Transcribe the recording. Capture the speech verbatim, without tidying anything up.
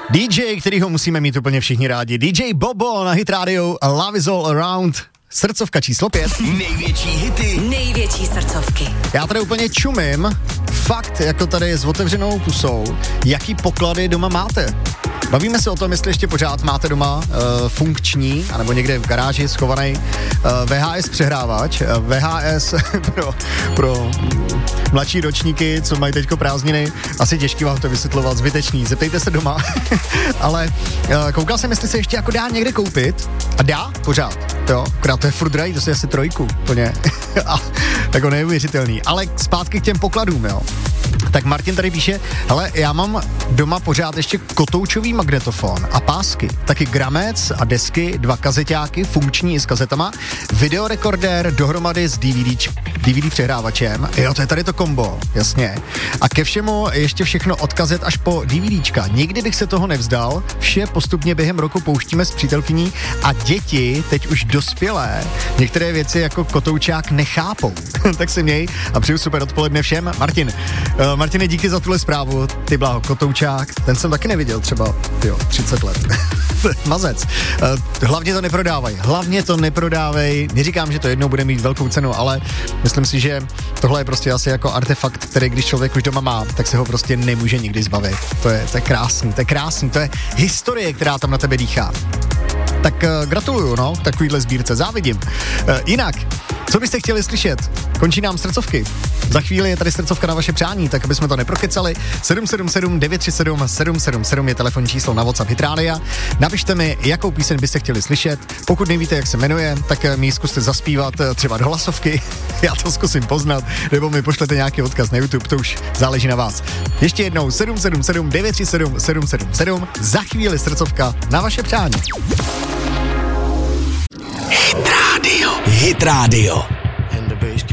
dý džej, kterýho musíme mít úplně všichni rádi. dý džej Bobo na Hit Radio, Love is all around. Srdcovka číslo pět. Největší hity. Největší srdcovky. Já tady úplně čumím, fakt jako tady s otevřenou pusou, jaký poklady doma máte. Bavíme se o tom, jestli ještě pořád máte doma uh, funkční, anebo někde v garáži schovaný uh, vé há es přehrávač. Uh, vé há es pro, pro mladší ročníky, co mají teďko prázdniny, asi těžký vám to vysvětlovat, zbytečný, zeptejte se doma. Ale uh, koukal jsem, jestli se ještě jako dá někde koupit a dá pořád, jo, akorát to je furt drahý, to je asi trojku, plně. A jako neuvěřitelný. Ale zpátky k těm pokladům, jo. Tak Martin tady píše, hele, já mám doma pořád ještě kotoučový magnetofon a pásky, taky gramec a desky, dva kazeťáky, funkční i s kazetama, videorekordér dohromady s DVD, dé vé dé přehrávačem, jo, to je tady to kombo, jasně. A ke všemu ještě všechno od kazet až po DVDčka. Nikdy bych se toho nevzdal, vše postupně během roku pouštíme s přítelkyní a děti, teď už dospělé, některé věci jako kotoučák nechápou. Tak se měj a přeju super odpoledne všem. Martin, uh, Martine, díky za tuhle zprávu, ty bláho, kotoučák, ten jsem taky neviděl třeba, jo, třicet let. Mazec. Uh, hlavně to neprodávaj, hlavně to neprodávej, neříkám, že to jednou bude mít velkou cenu, ale myslím si, že tohle je prostě asi jako artefakt, který když člověk už doma má, tak se ho prostě nemůže nikdy zbavit. To je, to je krásný, to je krásný, to je historie, která tam na tebe dýchá. Tak uh, gratuluju, no, takovýhle sbírce, závidím. Uh, jinak, co byste chtěli slyšet? Končí nám srdcovky. Za chvíli je tady srdcovka na vaše přání, tak aby jsme to neprokecali. sedm sedm sedm devět tři sedm sedm sedm sedm je telefonní číslo na WhatsApp Hit Rádia. Napište mi, jakou píseň byste chtěli slyšet. Pokud nevíte, jak se jmenuje, tak mi ji zkuste zaspívat třeba do hlasovky. Já to zkusím poznat, nebo mi pošlete nějaký odkaz na YouTube, to už záleží na vás. Ještě jednou sedm sedm sedm devět tři sedm sedm sedm sedm. Za chvíli srdcovka na vaše přání. Hit Radio. Hit Radio.